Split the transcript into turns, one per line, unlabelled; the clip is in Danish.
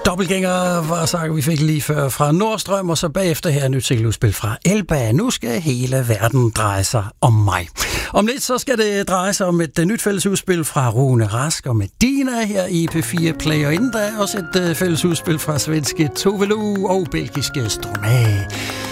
Dobbeltgænger var sang, vi fik lige før fra Nordstrøm, og så bagefter her nyt singeludspil fra Elba. Nu skal hele verden dreje sig om mig. Om lidt så skal det dreje sig om et nyt fællesudspil fra Rune Rask og Medina her i P4 Play, og inden der er også et fællesudspil fra svenske Tove Lo og belgiske Stromae.